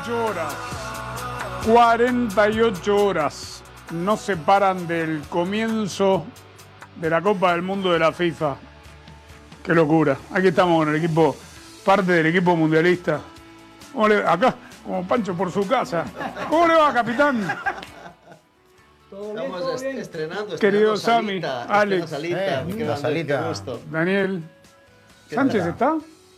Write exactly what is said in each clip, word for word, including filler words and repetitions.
ocho horas. cuarenta y ocho horas nos separan del comienzo de la Copa del Mundo de la FIFA. Qué locura. Aquí estamos con el equipo, parte del equipo mundialista. ¿Cómo le, acá, como Pancho por su casa. ¿Cómo le va, capitán? ¿Todo bien, Estamos todo bien? estrenando, querido estrenando Sami, Salita, Alex, Salita, eh, qué Salita. gusto. Daniel. ¿Sánchez está?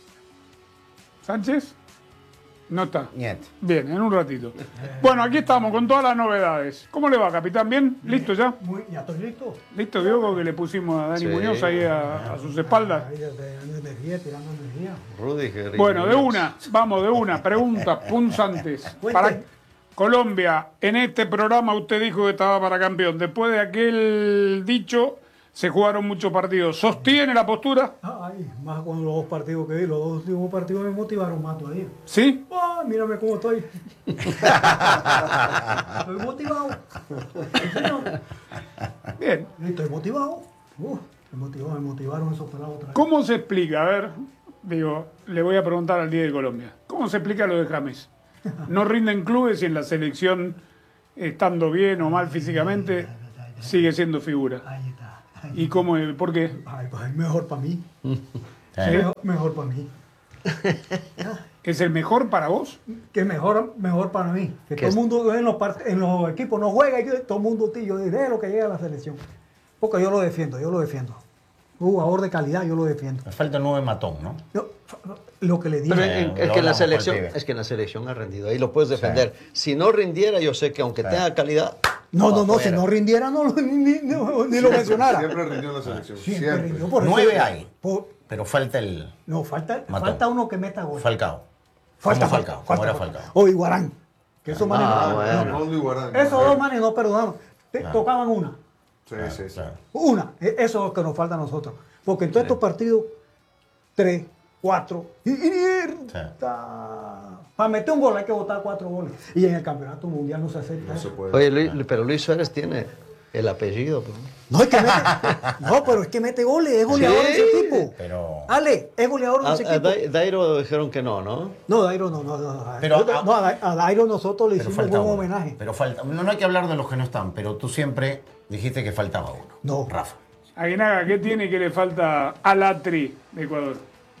¿Sánchez? No está. Niet. Bien, en un ratito. Bueno, aquí estamos con todas las novedades. ¿Cómo le va, capitán? ¿Bien? ¿Listo ya? Muy, ya estoy listo. ¿Listo, Diogo, que le pusimos a Dani Sí. Muñoz ahí a, a sus espaldas? Ahí desde dando energía, tirando energía. Rudiger. Bueno, de una, vamos, de una. Preguntas punzantes. Para Colombia, en este programa usted dijo que estaba para campeón. Después de aquel dicho, se jugaron muchos partidos. ¿Sostiene la postura? Ay, más con los dos partidos que vi, los dos últimos partidos me motivaron más todavía. ¿Sí? Ay, mírame cómo estoy. Estoy motivado. Sí, señor. Bien. Estoy motivado. Uh, estoy motivado, me motivaron esos pelados otra vez. ¿Cómo se explica? A ver, digo, le voy a preguntar al diez de Colombia. ¿Cómo se explica lo de James? No rinden clubes y en la selección, estando bien o mal físicamente, sigue siendo figura. Ahí está. ¿Y cómo? ¿Por qué? Ay, pues es mejor para mí. ¿Sí? Mejor, mejor para mí. ¿Es el mejor para vos? Que mejor, mejor para mí. Que todo es? el mundo en los, part- en los equipos no juega y todo el mundo, tío, yo diré lo que llega a la selección. Porque yo lo defiendo, yo lo defiendo. Un jugador de calidad, yo lo defiendo. Me falta un nueve matón, ¿no? Yo, lo que le dije. Pero Sí, en- lo es, que en la hablamos con el selección, pibe. es que en la selección ha rendido, ahí lo puedes defender. Si no rindiera, yo sé que aunque Sí. tenga calidad. No, no, no, si afuera. no rindiera, no, lo- ni, ni- no, ni lo mencionara. Siempre rindió en la selección. Siempre Siempre. rindió, por eso- Nueve hay, por- pero falta el no, falta, Matón. falta uno que meta gol. Falcao. Falta, ¿Cómo Falcao? ¿Cómo era Falcao? O Iguarán. Que esos manes Ah, no- bueno. no, Rondo y Guarán. esos dos manes no perdonaron. Te- Tocaban una. Sí, sí, sí. Claro. Una. E- Eso es lo que nos falta a nosotros. Porque en todos estos partidos, tres, cuatro. Y, y- y- ta- para meter un gol hay que botar cuatro goles. Y en el campeonato mundial no se acepta No se eso. puede. Oye, Luis- pero Luis Suárez tiene el apellido. pues. No, es que mete, no, pero es que mete goles, es goleador de Sí. ese equipo. Pero Ale, es goleador de A, ese a equipo. Dai- Dairo dijeron que no, ¿no? No, Dairo no, no, no. no. Pero Yo- a- no, a, Dai- a Dairo nosotros le pero hicimos falta un uno. homenaje. Pero falta, no, no hay que hablar de los que no están, pero tú siempre dijiste que faltaba uno. No. Rafa. Aguinaga, ¿qué tiene que le falta al Atri de Ecuador?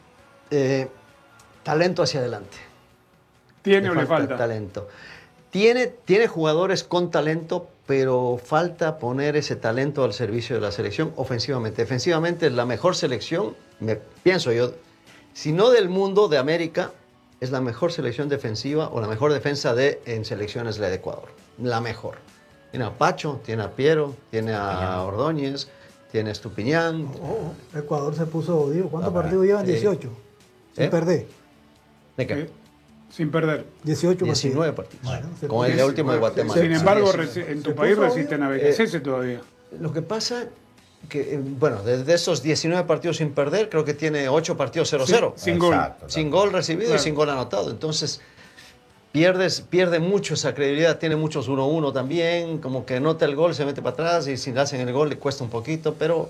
Eh, talento hacia adelante. ¿Tiene o le falta? talento. Tiene, tiene jugadores con talento, pero falta poner ese talento al servicio de la selección ofensivamente. Defensivamente es la mejor selección, me, pienso yo, si no del mundo, de América, es la mejor selección defensiva o la mejor defensa de, en selecciones la de Ecuador. La mejor. Tiene a Pacho, tiene a Piero, tiene a Ordóñez, tiene a Estupiñán. Oh, Ecuador se puso, digo, ¿cuántos No, para- partidos llevan? sí. dieciocho. Sin ¿Eh? perder. ¿De qué? ¿Sí? Sin perder. dieciocho diecinueve partidos. partidos. Bueno, se Con el puso- último de Guatemala. Sin embargo, se- resi- en tu se país puso resisten a B G C S todavía. Lo que pasa que, eh, bueno, desde esos diecinueve partidos sin perder, creo que tiene ocho partidos cero cero. Sin gol. Exacto, Sin exacto. gol recibido Claro. y sin gol anotado. Entonces, pierdes, pierde mucho esa credibilidad. Tiene muchos uno uno también. Como que anota el gol, se mete para atrás y si le hacen el gol le cuesta un poquito. Pero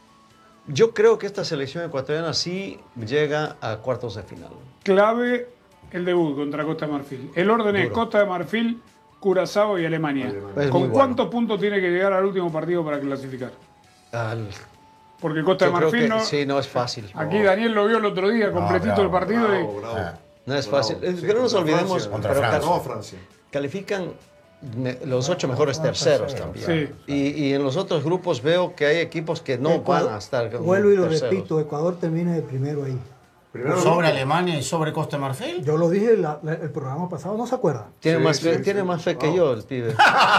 yo creo que esta selección ecuatoriana sí llega a cuartos de final. Clave el debut contra Costa de Marfil. El orden es Duro. Costa de Marfil, Curazao y Alemania. Alemania. Es ¿Con muy bueno. cuántos puntos tiene que llegar al último partido para clasificar? Al- Porque Costa de yo creo Marfil que no... sí, no es fácil. Aquí Daniel lo vio el otro día, completito bravo, el partido. Bravo, y... bravo. Ah. No es Bravo. fácil. Es Sí, que no nos contra olvidemos, Francia. Contra pero Francia. cal- No, Francia. califican me- los ocho mejores terceros también. Sí. Y, y en los otros grupos veo que hay equipos que no Ecuador- van a estar como Vuelvo y lo terceros. repito, Ecuador termina de primero ahí. Primero ¿Sobre grupo. Alemania y sobre Costa de Marfil? Yo lo dije la- la- el programa pasado, ¿no se acuerdan? Tiene, Sí, más, sí, fe, sí. tiene más fe que Wow. yo el pibe.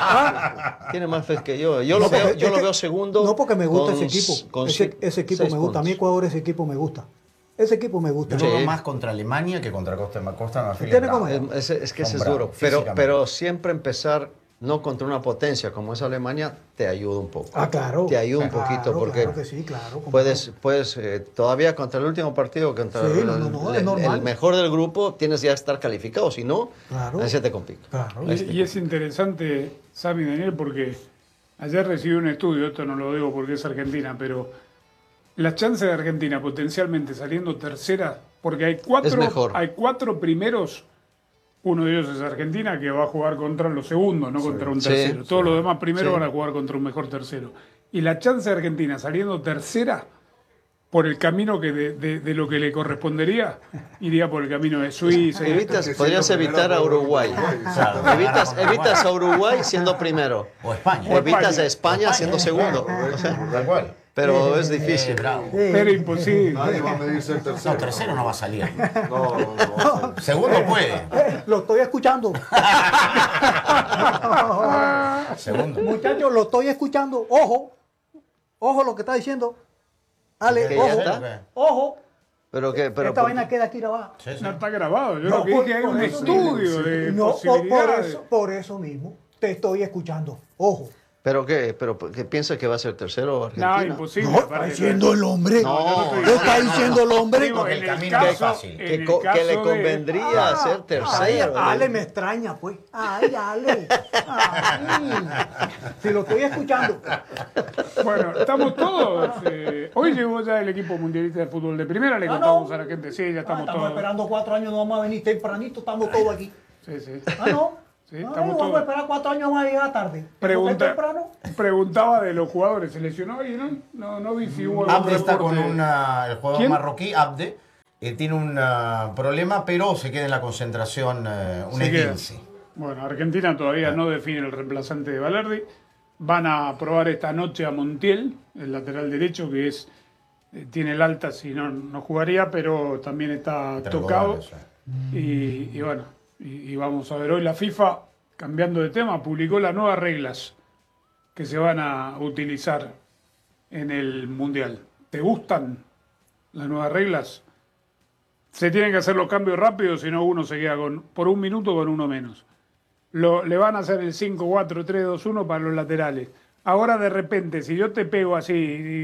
Tiene más fe que yo. Yo No, lo veo, porque yo es lo que- veo segundo. No porque me gusta con ese s- equipo. con Ese, si- ese equipo seis me gusta. A mí puntos. Ecuador ese equipo me gusta. Ese equipo me gusta. Yo lo veo Sí. más contra Alemania que contra Costa de, Mar- Costa de Marfil. Tiene es como- bravo. Es, es que ese Son es duro. bravos, Pero, físicamente. pero siempre empezar no contra una potencia como es Alemania te ayuda un poco. Ah, claro. Te ayuda un Claro, poquito porque claro que sí, claro. cómo puedes, no. puedes eh, todavía contra el último partido, contra Sí, el, no, no, no, el- es normal. el mejor del grupo, tienes ya que estar calificado. Si no, Claro. ahí se te complica. Claro. Ahí se te Y, y es interesante, Sami y Daniel, porque ayer recibí un estudio, esto no lo digo porque es Argentina, pero las chances de Argentina potencialmente saliendo tercera, porque hay Es cuatro, mejor. hay cuatro primeros Uno de ellos es Argentina, que va a jugar contra los segundos, no sí, contra un tercero. Sí, Todos sí, los demás primero sí. van a jugar contra un mejor tercero. Y la chance de Argentina saliendo tercera, por el camino que de, de, de lo que le correspondería, iría por el camino de Suiza. Evitas, podrías evitar a Uruguay. Claro. Evitas, evitas a Uruguay siendo primero. O España. O evitas a España, España siendo segundo. O sea, Tal cual. pero es difícil. Eh, bravo. Pero imposible. Nadie va a medirse el tercero. No, tercero no va a salir. No, no, no va a salir. Segundo puede. Eh, lo estoy escuchando. Segundo. Muchachos, lo estoy escuchando. Ojo. Ojo lo que está diciendo. Ale, ¿Que ya ojo. está? Ojo. Pero que, pero Esta por- vaina queda aquí grabada. Sí, sí. No está grabado. Yo No, lo que por- dije es por un eso estudio mismo, de No, por, por posibilidades. eso, por eso mismo te estoy escuchando. Ojo. pero qué, pero que piensa que va a ser tercero Argentina. No, imposible. No, está aparte, diciendo el hombre. No, yo no estoy ¿Qué está diciendo el hombre? Digo, Porque en el el camino no es caso- fácil. en Que, el co- que caso le de- convendría Ah, ser Ay, tercero. Ale me extraña, pues. Ay, Ale. Ay. Si lo estoy escuchando. Bueno, estamos todos. eh, hoy llegó ya el equipo mundialista de fútbol de primera. Le Ah, contamos no. a la gente. Sí, ya Ah, estamos estamos todos. esperando cuatro años, no vamos a venir tempranito, estamos todos aquí. Sí, sí. Ah, no. Sí, Ay, estamos vamos todos. a esperar cuatro años más y llegar tarde. Pregunta, temprano? preguntaba de los jugadores. ¿Se lesionó? Y no, no, no vi si hubo algún Abde está reporte. con una, el jugador ¿Quién? marroquí, Abde, eh, tiene un ah, problema, pero se queda en la concentración eh, un Se queda. esguince. Bueno, Argentina todavía no define el reemplazante de Valerdi. Van a probar esta noche a Montiel, el lateral derecho, que es eh, tiene el alta, si no, no jugaría, pero también está Pero tocado. goles, eh. Y, y bueno, y, y vamos a ver hoy la FIFA, cambiando de tema, publicó las nuevas reglas que se van a utilizar en el Mundial. ¿Te gustan las nuevas reglas? Se tienen que hacer los cambios rápidos, si no uno se queda con, por un minuto con uno menos. Lo, le van a hacer el cinco cuatro tres dos uno para los laterales. Ahora de repente, si yo te pego así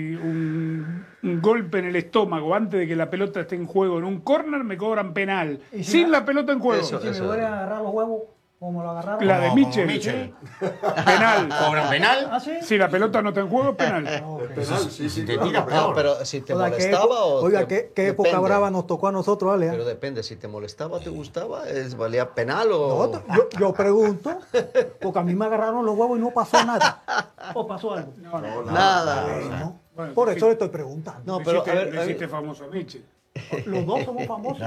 un, un golpe en el estómago antes de que la pelota esté en juego en un córner, me cobran penal. ¿Y si Sin la- la pelota en juego. Eso. Si me vuelven a agarrar los huevos, como lo agarraron. La de Como- como Mitchell. Mitchell. Penal. ¿Cobran penal? ¿Ah, sí? Si la pelota no está en juego, es penal. Penal, sí, sí. te claro, tira penal. No, pero si te Oiga, ¿qué molestaba epo- o. Oiga, te- ¿qué, qué época depende. brava nos tocó a nosotros, Ale? Pero depende, si te molestaba, te gustaba, es, valía penal o. No, t- yo, yo pregunto, porque a mí me agarraron los huevos y no pasó nada. ¿O pasó algo? No, no. Nada. No. Bueno, Por sí. eso le estoy preguntando. No, Le pero hiciste, a ver, le a ver. hiciste famoso a Mitchell. Los dos somos famosos.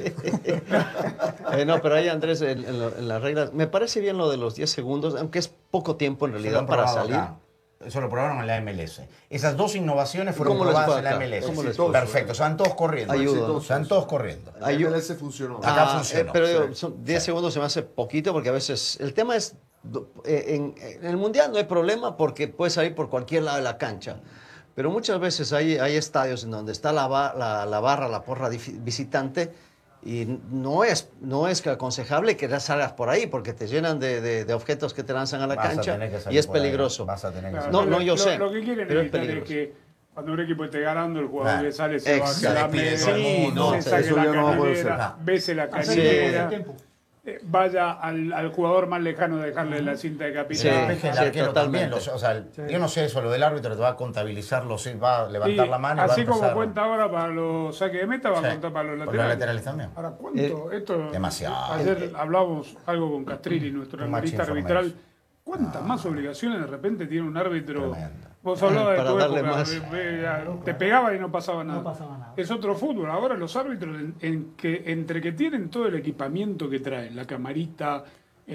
Eh, no, pero ahí Andrés, en, en lo- en las reglas, me parece bien lo de los diez segundos, aunque es poco tiempo en Eso lo realidad han para probado salir. acá. Eso lo probaron en la M L S. Esas dos innovaciones fueron ¿Cómo les probadas fue en la acá? M L S. ¿Cómo les fue? Perfecto, están todos corriendo. Ayuda. Están todos corriendo. La M L S funcionó. Acá Ah, funcionó. eh, pero digo, Sí. son diez segundos se me hace poquito porque a veces el tema es do- eh, en, en el mundial no hay problema porque puedes salir por cualquier lado de la cancha. Pero muchas veces hay, hay estadios en donde está la, ba- la, la barra, la porra dif- visitante y no es, no es que aconsejable que ya salgas por ahí porque te llenan de, de- de objetos que te lanzan a la Vas a cancha tener que salir y es por ahí. peligroso. Vas a tener que Claro, salir. No, no, yo lo, sé, Lo que quieren pero es evitar es, peligroso. que cuando un equipo esté ganando, el jugador Claro. que sale se va Exacto. a la Se despide media, todo el mundo. se No, saque eso la ya no va a poder canalera, ser. bese la Hacer canalera, tiempo. eh, vaya al, al jugador más lejano de dejarle la cinta de Sí. capitán. Es que el Sí, arquero también, totalmente. los- o sea, el- yo no sé eso, lo del árbitro te va a contabilizar, los, va a levantar Y la mano y va a así como empezar. cuenta ahora para los saques de meta, va Sí, a contar para los por laterales. los laterales también. Ahora, ¿cuánto? Esto, Demasiado. Ayer hablamos algo con Castrilli, nuestro Too much analista arbitral. information. ¿Cuántas más obligaciones de repente tiene un árbitro? Tremendo. Vos hablabas de Para tu darle época, más. ve- ve- te pegaba y no pasaba nada. No pasaba nada. Es otro fútbol. Ahora los árbitros, en, en que, entre que tienen todo el equipamiento que traen, la camarita,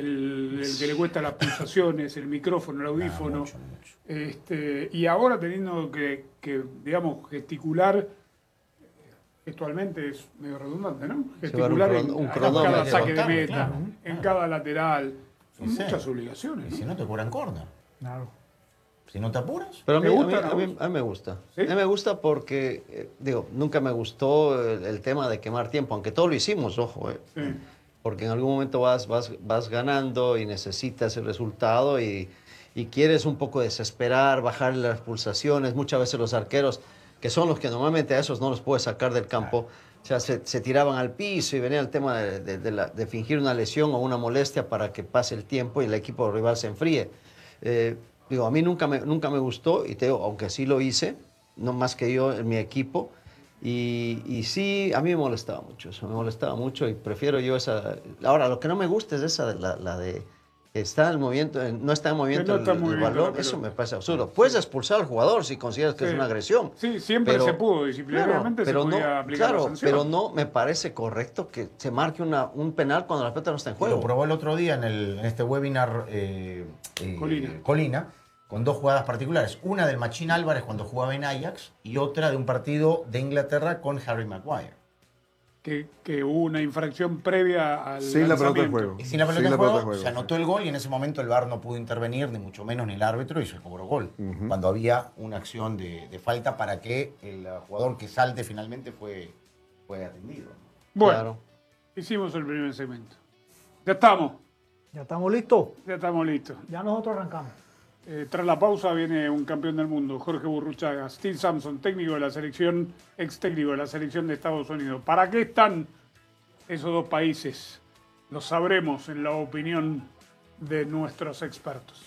el, el que le cuesta las pulsaciones, el micrófono, el audífono, Ah, mucho, mucho. Este, y ahora teniendo que, que, digamos, gesticular, gestualmente es medio redundante, ¿no? Gesticular un en, cron- un en cronómetro. cada saque de Contarlo, meta, claro. en cada lateral. Son Sí. muchas obligaciones, Y ¿no? si no te cobran corner. Claro. Si no te apuras. Pero a mí, ¿Te a mí- gustan a a mí- vos? a mí me gusta. ¿Sí? A mí me gusta porque, eh, digo, nunca me gustó el, el tema de quemar tiempo, aunque todo lo hicimos, ojo, eh, Sí. porque en algún momento vas, vas, vas ganando y necesitas el resultado y, y quieres un poco desesperar, bajar las pulsaciones. Muchas veces los arqueros, que son los que normalmente a esos no los puedes sacar del campo, o sea, se, se tiraban al piso y venía el tema de, de- de la- de fingir una lesión o una molestia para que pase el tiempo y el equipo rival se enfríe. Eh, digo, a mí nunca me, nunca me gustó y te digo, aunque sí lo hice, no más que yo en mi equipo, Y, y sí, a mí me molestaba mucho eso, me molestaba mucho y prefiero yo esa... Ahora, lo que no me gusta es esa, la, la de que está en el movimiento, no está en movimiento no está el, en el movimiento balón, la eso pelota. me parece absurdo. Puedes expulsar al jugador si consideras que Sí. es una agresión. Sí, siempre pero- se pudo, disciplinariamente claro, pero se podía no, aplicar la claro, sanción. pero no me parece correcto que se marque una, un penal cuando la pelota no está en Lo juego. probó el otro día en, el, en este webinar eh, eh, Colina. Colina, con dos jugadas particulares. Una del Machín Álvarez cuando jugaba en Ajax y otra de un partido de Inglaterra con Harry Maguire. Que, que hubo una infracción previa al Sin la pelota en lanzamiento. juego. Y sin la pelota Sin en la juego, pelota en juego, se anotó el gol y en ese momento el V A R no pudo intervenir, ni mucho menos ni el árbitro, y se cobró gol. Cuando había una acción de, de falta para que el jugador que salte finalmente fue, fue atendido. Bueno, Claro. hicimos el primer segmento. Ya estamos, Ya estamos listos. ya estamos listos. Ya nosotros arrancamos. Eh, tras la pausa viene un campeón del mundo, Jorge Burruchaga, Steve Sampson, técnico de la selección, ex técnico de la selección de Estados Unidos. ¿Para qué están esos dos países? Lo sabremos en la opinión de nuestros expertos.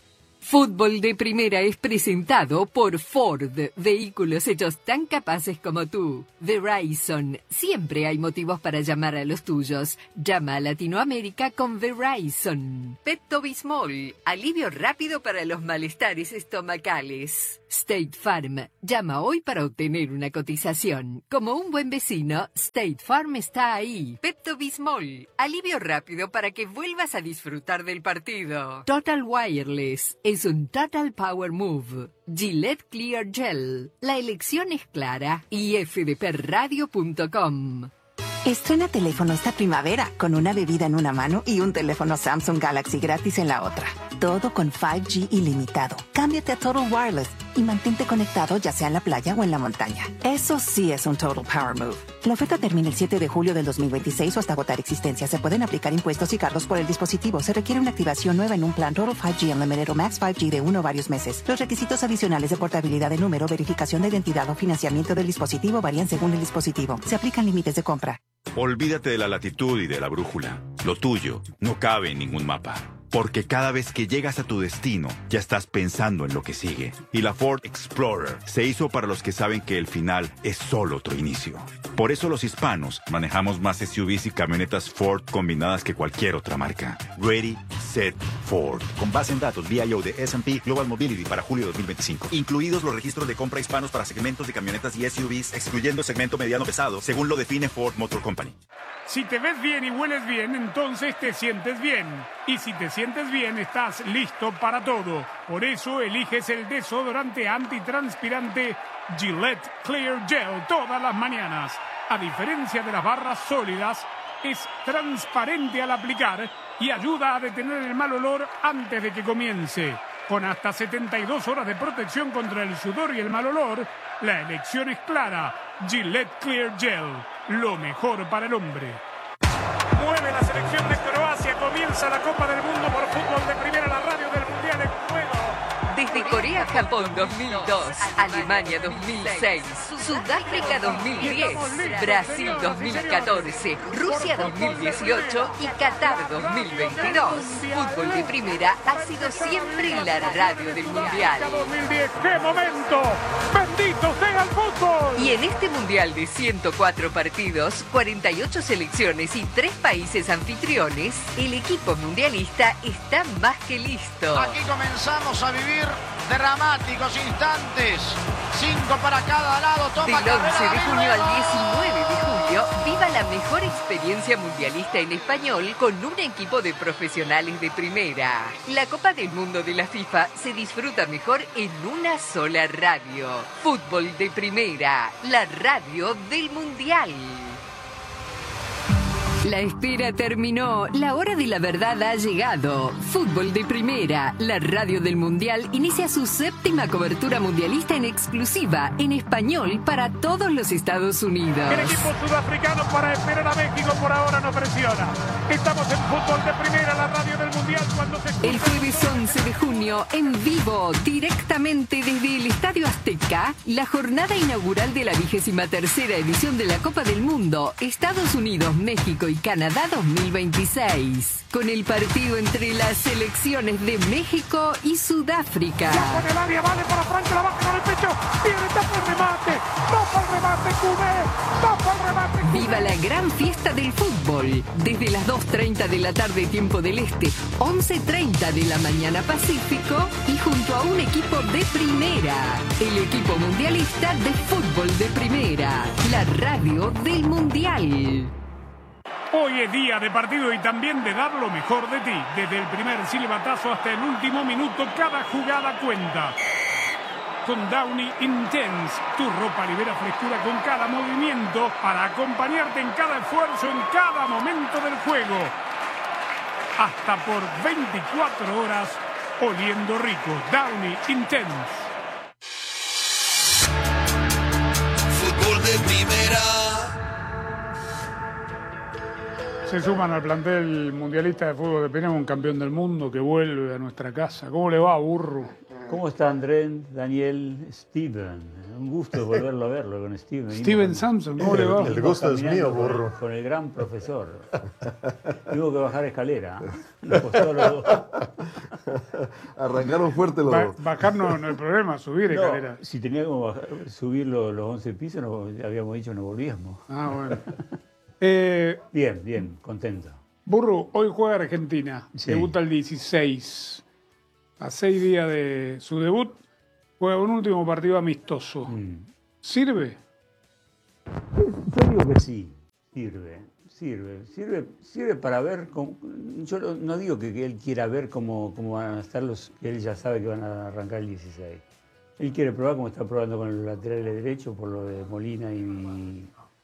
Fútbol de Primera es presentado por Ford, vehículos hechos tan capaces como tú. Verizon, siempre hay motivos para llamar a los tuyos. Llama a Latinoamérica con Verizon. Pepto Bismol, alivio rápido para los malestares estomacales. State Farm, llama hoy para obtener una cotización. Como un buen vecino, State Farm está ahí. Pepto Bismol, alivio rápido para que vuelvas a disfrutar del partido. Total Wireless, es un Total Power Move. Gillette Clear Gel, la elección es clara. y f d p radio punto com. Estrena teléfono esta primavera con una bebida en una mano y un teléfono Samsung Galaxy gratis en la otra. Todo con cinco G ilimitado. Cámbiate a Total Wireless y mantente conectado ya sea en la playa o en la montaña. Eso sí es un Total Power Move. La oferta termina el siete de julio del dos mil veintiséis o hasta agotar existencia. Se pueden aplicar impuestos y cargos por el dispositivo. Se requiere una activación nueva en un plan Total cinco G Unlimited o Max cinco G de uno o varios meses. Los requisitos adicionales de portabilidad de número, verificación de identidad o financiamiento del dispositivo varían según el dispositivo. Se aplican límites de compra. Olvídate de la latitud y de la brújula. Lo tuyo no cabe en ningún mapa. Porque cada vez que llegas a tu destino, ya estás pensando en lo que sigue. Y la Ford Explorer se hizo para los que saben que el final es solo otro inicio. Por eso los hispanos manejamos más S U Vs y camionetas Ford combinadas que cualquier otra marca. Ready, Set, Ford. Con base en datos V I O de S and P Global Mobility para julio de dos mil veinticinco. Incluidos los registros de compra hispanos para segmentos de camionetas y S U Vs, excluyendo segmento mediano pesado, según lo define Ford Motor Company. Si te ves bien y hueles bien, entonces te sientes bien. Y si te sientes bien, estás listo para todo. Por eso eliges el desodorante antitranspirante Gillette Clear Gel todas las mañanas. A diferencia de las barras sólidas, es transparente al aplicar y ayuda a detener el mal olor antes de que comience. Con hasta setenta y dos horas de protección contra el sudor y el mal olor, la elección es clara. Gillette Clear Gel, lo mejor para el hombre. Mueve la selección de Croacia, comienza la Copa del Mundo por fútbol de primera, la radio del Mundial en juego. Desde Corea-Japón dos mil dos, Alemania dos mil seis, Sudáfrica dos mil diez, Brasil dos mil catorce, Rusia dos mil dieciocho y Qatar dos mil veintidós. Fútbol de primera ha sido siempre la radio del Mundial. dos mil diez, ¡qué momento! ¡Bendito sea el fútbol! Y en este Mundial de ciento cuatro partidos, cuarenta y ocho selecciones y tres países anfitriones, el equipo mundialista está más que listo. Aquí comenzamos a vivir dramáticos instantes. Cinco para cada lado. Toma Del once de junio al diecinueve de julio, viva la mejor experiencia mundialista en español con un equipo de profesionales de primera. La Copa del Mundo de la FIFA se disfruta mejor en una sola radio. Fútbol de primera, la radio del Mundial. La espera terminó, la hora de la verdad ha llegado. Fútbol de primera, la radio del Mundial inicia su séptima cobertura mundialista en exclusiva, en español, para todos los Estados Unidos. El equipo sudafricano para esperar a México por ahora no presiona. Estamos en fútbol de primera, la radio del Mundial cuando se... El jueves once de junio, en vivo, directamente desde el Estadio Azteca, la jornada inaugural de la vigésima tercera edición de la Copa del Mundo, Estados Unidos, México y Canadá dos mil veintiséis. con el partido entre las selecciones de México y Sudáfrica. Con el área, vale para Francia, la baja con el pecho, viene, tapa el remate, tapa el remate, Cubé, tapa el remate. Viva la gran fiesta del fútbol, desde las dos treinta de la tarde tiempo del Este, once treinta de la mañana Pacífico y junto a un equipo de primera, el equipo mundialista de fútbol de primera, la radio del Mundial. Hoy es día de partido y también de dar lo mejor de ti. Desde el primer silbatazo hasta el último minuto, cada jugada cuenta. Con Downy Intense, tu ropa libera frescura con cada movimiento para acompañarte en cada esfuerzo, en cada momento del juego. Hasta por veinticuatro horas, oliendo rico. Downy Intense. Fútbol de primera. Se suman al plantel mundialista de fútbol de Penema, un campeón del mundo que vuelve a nuestra casa. ¿Cómo le va, Burro? ¿Cómo está Andrén, Daniel, Steven? Un gusto volverlo a verlo con Steven. Steven Samson, ¿cómo le va? El gusto es mío, Burro. Con el gran profesor. Tuvo que bajar escalera. Nos costó los dos. Arrancaron fuerte los ba dos. Bajar no, no hay problema, subir no, escalera. Si teníamos que bajar, subir los, los once pisos, no, habíamos dicho no volvíamos. Ah, bueno. eh, bien, bien, contento. Burro, hoy juega Argentina. Sí. Debuta el dieciséis. A seis días de su debut, juega un último partido amistoso. Mm. ¿Sirve? Yo digo que sí, sirve, sirve, sirve, sirve para ver, cómo, yo no, no digo que, que él quiera ver cómo, cómo van a estar los, que él ya sabe que van a arrancar el dieciséis. Él quiere probar como está probando con los laterales derechos por lo de Molina y,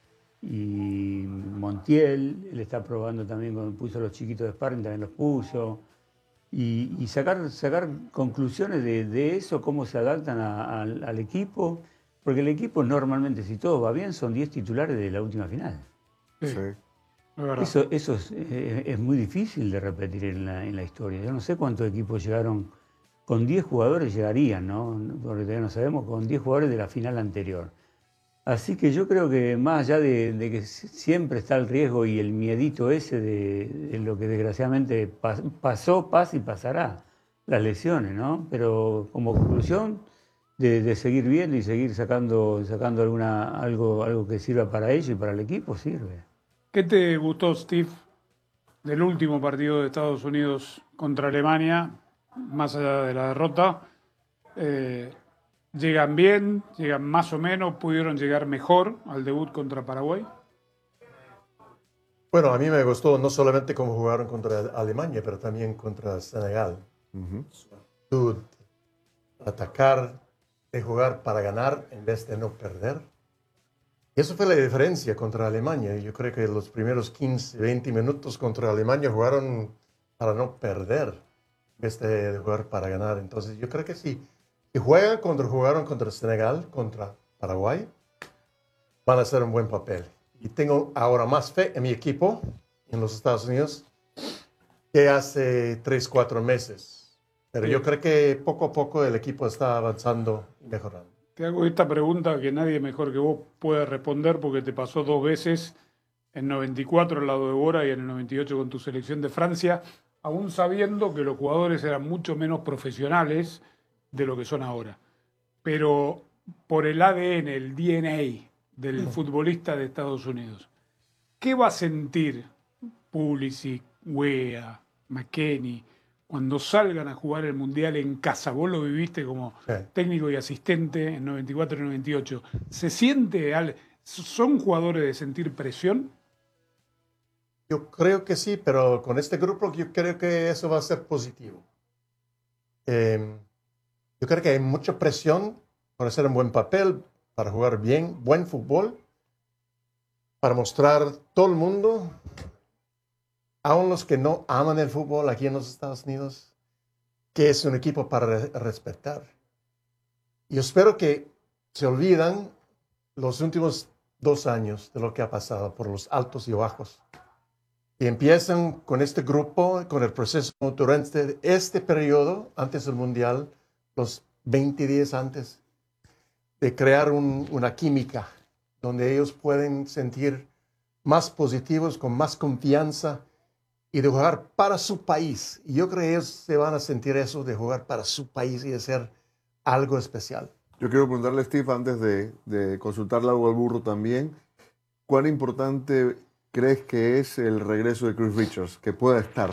y Montiel. Él está probando también cuando puso a los chiquitos de sparring, también los puso. Y, y sacar, sacar conclusiones de, de eso, cómo se adaptan a, a, al equipo, porque el equipo normalmente, si todo va bien, son diez titulares de la última final. Sí. Sí. Eso, eso es, es, es muy difícil de repetir en la, en la historia. Yo no sé cuántos equipos llegaron, con diez jugadores llegarían, ¿no? Porque todavía no sabemos, con diez jugadores de la final anterior. Así que yo creo que más allá de, de que siempre está el riesgo y el miedito ese de, de lo que desgraciadamente pas, pasó, pasa y pasará, las lesiones, ¿no? Pero como conclusión de, de seguir viendo y seguir sacando, sacando alguna, algo, algo que sirva para ellos y para el equipo, sirve. ¿Qué te gustó, Steve, del último partido de Estados Unidos contra Alemania, más allá de la derrota? Eh, ¿Llegan bien? ¿Llegan más o menos? ¿Pudieron llegar mejor al debut contra Paraguay? Bueno, a mí me gustó no solamente cómo jugaron contra Alemania, pero también contra Senegal. Uh-huh. Atacar, de jugar para ganar en vez de no perder. Y eso fue la diferencia contra Alemania. Yo creo que los primeros quince, veinte minutos contra Alemania jugaron para no perder en vez de jugar para ganar. Entonces yo creo que sí. Si juegan contra, jugaron contra Senegal, contra Paraguay, van a hacer un buen papel. Y tengo ahora más fe en mi equipo en los Estados Unidos que hace tres, cuatro meses. Pero sí. Yo creo que poco a poco el equipo está avanzando y mejorando. Te hago esta pregunta que nadie mejor que vos puede responder porque te pasó dos veces, en noventa y cuatro al lado de Bora y en el noventa y ocho con tu selección de Francia, aún sabiendo que los jugadores eran mucho menos profesionales de lo que son ahora. Pero por el A D N, el D N A del futbolista de Estados Unidos, ¿qué va a sentir Pulisic, Weah, McKennie cuando salgan a jugar el Mundial en casa? Vos lo viviste como sí. técnico y asistente en noventa y cuatro y noventa y ocho. ¿Se siente, al... son jugadores de sentir presión? Yo creo que sí, pero con este grupo yo creo que eso va a ser positivo. Eh, Yo creo que hay mucha presión para hacer un buen papel, para jugar bien, buen fútbol, para mostrar a todo el mundo, aun los que no aman el fútbol aquí en los Estados Unidos, que es un equipo para re respetar. Yo espero que se olvidan los últimos dos años de lo que ha pasado por los altos y bajos. Y empiezan con este grupo, con el proceso durante este periodo, antes del Mundial, los veinte días antes, de crear un, una química donde ellos pueden sentir más positivos, con más confianza y de jugar para su país. Y yo creo que ellos se van a sentir eso de jugar para su país y de ser algo especial. Yo quiero preguntarle a Steve, antes de, de consultarle algo al burro también, ¿cuán importante crees que es el regreso de Chris Richards, que pueda estar?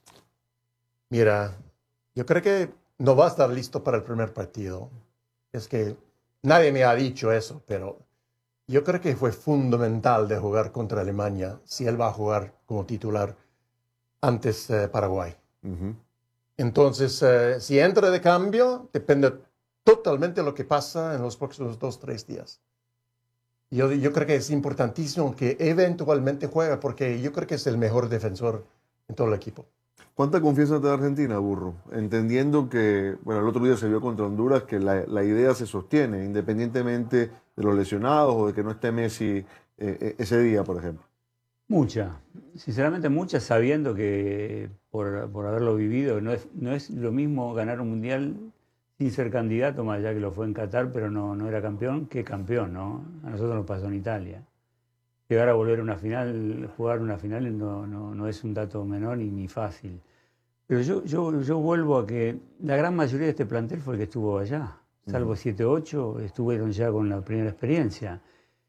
Mira, yo creo que no va a estar listo para el primer partido. Es que nadie me ha dicho eso, pero yo creo que fue fundamental de jugar contra Alemania si él va a jugar como titular antes eh, Paraguay. Uh-huh. Entonces, eh, si entra de cambio, depende totalmente de lo que pasa en los próximos dos, tres días. Yo, yo creo que es importantísimo que eventualmente juegue, porque yo creo que es el mejor defensor en todo el equipo. ¿Cuánta confianza te da Argentina, burro? Entendiendo que, bueno, el otro día se vio contra Honduras que la, la idea se sostiene, independientemente de los lesionados o de que no esté Messi eh, ese día, por ejemplo. Mucha, sinceramente mucha, sabiendo que por, por haberlo vivido, no es, no es lo mismo ganar un mundial sin ser candidato, más allá que lo fue en Qatar, pero no, no era campeón, que campeón, ¿no? A nosotros nos pasó en Italia. Llegar a volver a una final, jugar una final no, no, no es un dato menor ni, ni fácil. Pero yo, yo, yo vuelvo a que la gran mayoría de este plantel fue el que estuvo allá. Salvo siete ocho, estuvieron ya con la primera experiencia.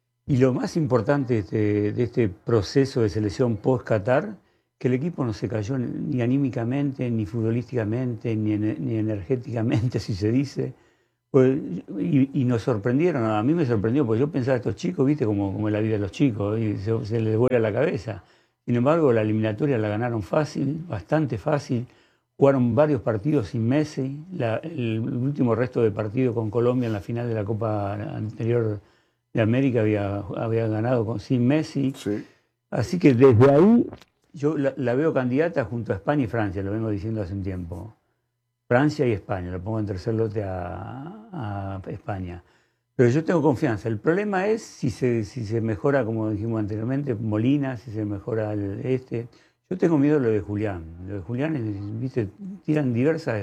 Y lo más importante de este, de este proceso de selección post-Qatar, que el equipo no se cayó ni anímicamente, ni futbolísticamente, ni, ni energéticamente, si se dice. Pues, y, y nos sorprendieron, a mí me sorprendió, porque yo pensaba, estos chicos, viste, como, como es la vida de los chicos, y se, se les vuela la cabeza. Sin embargo, la eliminatoria la ganaron fácil, bastante fácil. Jugaron varios partidos sin Messi. La, el último resto de partido con Colombia en la final de la Copa anterior de América había, había ganado con, sin Messi. Sí. Así que desde ahí yo la, la veo candidata junto a España y Francia, lo vengo diciendo hace un tiempo. Francia y España, lo pongo en tercer lote a, a España. Pero yo tengo confianza. El problema es si se, si se mejora, como dijimos anteriormente, Molina, si se mejora el este. Yo tengo miedo de lo de Julián. Lo de Julián, es, viste, tiran diversas,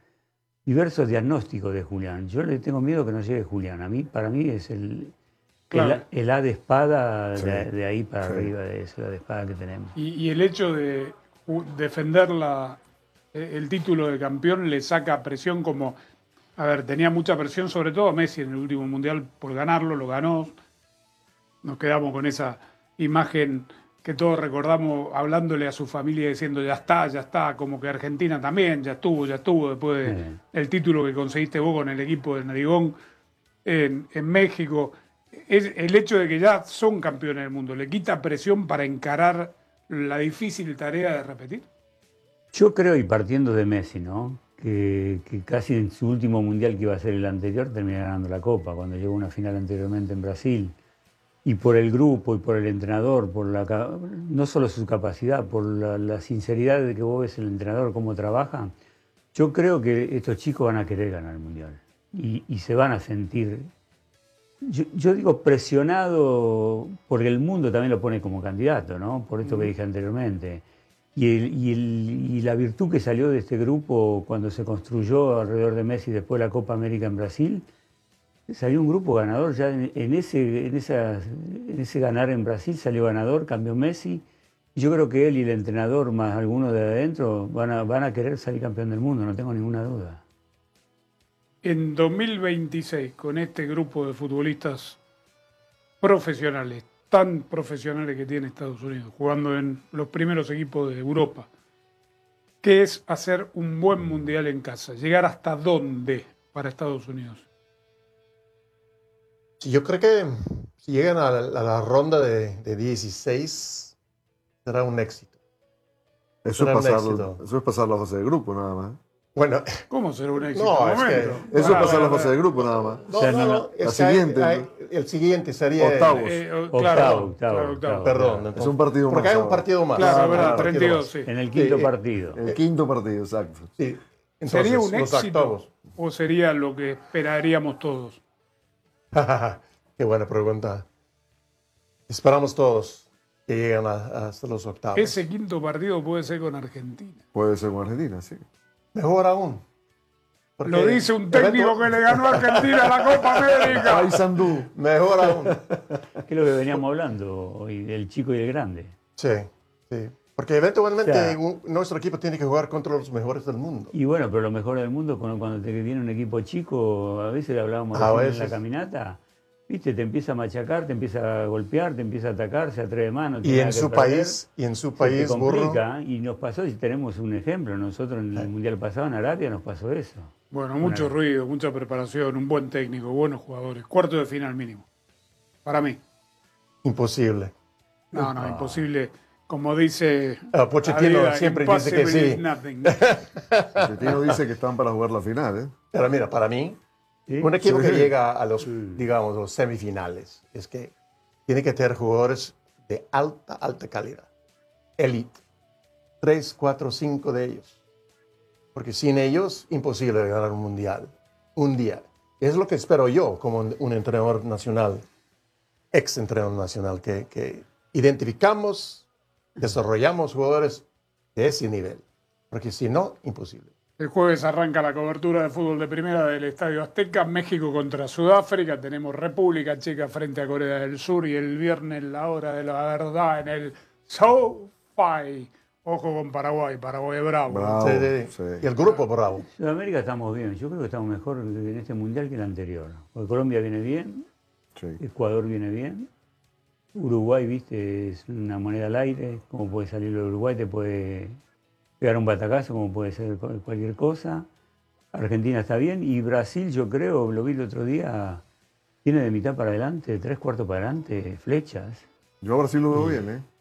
diversos diagnósticos de Julián. Yo le tengo miedo que no llegue Julián. A mí, para mí es el, claro. el, el A de espada sí. de, de ahí para sí. arriba, de eso, la de espada que tenemos. Y, y el hecho de uh, defender la, el título de campeón le saca presión como... A ver, tenía mucha presión, sobre todo Messi en el último Mundial por ganarlo, lo ganó. Nos quedamos con esa imagen que todos recordamos hablándole a su familia diciendo ya está, ya está, como que Argentina también, ya estuvo, ya estuvo, después del sí. de título que conseguiste vos con el equipo de Narigón en, en México. Es el hecho de que ya son campeones del mundo, ¿le quita presión para encarar la difícil tarea de repetir? Yo creo, y partiendo de Messi, ¿no? Que, que casi en su último mundial, que iba a ser el anterior, termina ganando la Copa, cuando llegó a una final anteriormente en Brasil. Y por el grupo y por el entrenador, por la, no solo su capacidad, por la, la sinceridad de que vos ves el entrenador, cómo trabaja, yo creo que estos chicos van a querer ganar el mundial. Y, y se van a sentir, yo, yo digo presionado, porque el mundo también lo pone como candidato, ¿no? Por esto que dije anteriormente. Y, el, y, el, y la virtud que salió de este grupo cuando se construyó alrededor de Messi después de la Copa América en Brasil, salió un grupo ganador. Ya en, en, ese, en, esa, en ese ganar en Brasil salió ganador, cambió Messi. Y yo creo que él y el entrenador, más algunos de adentro, van a, van a querer salir campeón del mundo, no tengo ninguna duda. En dos mil veintiséis, con este grupo de futbolistas profesionales, tan profesionales que tiene Estados Unidos, jugando en los primeros equipos de Europa, ¿qué es hacer un buen mundial en casa? ¿Llegar hasta dónde para Estados Unidos? Yo creo que si llegan a la, a la ronda de, de dieciséis, será un éxito. Eso es, pasarlo, eso es pasar la fase de grupo, nada más. Bueno, ¿cómo será un éxito? No, es que, eso es pasar la fase de grupo, nada más. No, no, no, la es siguiente. Hay, hay, el siguiente sería... Octavos. Eh, eh, octavo, claro, octavo, claro, octavo. Perdón. Es un partido porque más. hay un partido más. Claro, ah, verdad, un treinta y dos, sí. En el quinto sí, partido. El quinto partido, exacto. Sí. Entonces, ¿sería un los éxito octavos. o sería lo que esperaríamos todos? Qué buena pregunta. Esperamos todos que lleguen a, hasta los octavos. Ese quinto partido puede ser con Argentina. Puede ser con Argentina, sí. Mejor aún. Porque lo dice un técnico evento... que le ganó a Argentina la Copa América. Ay, Sandú. Mejor aún. Que es lo que veníamos hablando hoy, del chico y el grande. Sí, sí. Porque eventualmente O sea, un- nuestro equipo tiene que jugar contra los mejores del mundo. Y bueno, pero lo mejor del mundo, cuando, cuando te viene un equipo chico, a veces hablábamos A recién en veces. la caminata, viste, te empieza a machacar, te empieza a golpear, te empieza a atacar, se atreve más, no tiene Y nada en que su perder, país, y en su se te país, burro. complica, y nos pasó, y tenemos un ejemplo, nosotros en el Mundial pasado en Arabia nos pasó eso. Bueno, mucho Bueno. ruido, mucha preparación, un buen técnico, buenos jugadores. Cuarto de final mínimo. Para mí. Imposible. No, no, imposible. Como dice. Ah, Pochettino Adidas, siempre dice que impossible sí. is nothing. Pochettino dice que están para jugar la final, ¿eh? Pero mira, para mí, ¿Sí? un equipo Sí. que llega a los, digamos, los semifinales, es que tiene que tener jugadores de alta, alta calidad. Elite. Tres, cuatro, cinco de ellos. Porque sin ellos, imposible ganar un mundial. Un día. Es lo que espero yo como un, un entrenador nacional, ex entrenador nacional, que, que identificamos, desarrollamos jugadores de ese nivel. Porque si no, imposible. El jueves arranca la cobertura de fútbol de primera del Estadio Azteca, México contra Sudáfrica, tenemos República Checa frente a Corea del Sur y el viernes la hora de la verdad en el SoFi. Ojo con Paraguay, Paraguay bravo. Bravo. Sí, sí, sí. Y el grupo bravo. Sudamérica estamos bien, yo creo que estamos mejor en este Mundial que el anterior. Porque Colombia viene bien, Sí. Ecuador viene bien, Uruguay, viste, es una moneda al aire, como puede salir de Uruguay, te puede pegar un batacazo, como puede ser cu- cualquier cosa. Argentina está bien, y Brasil, yo creo, lo vi el otro día, tiene de mitad para adelante, de tres cuartos para adelante, flechas. Yo a Brasil lo veo bien, ¿eh?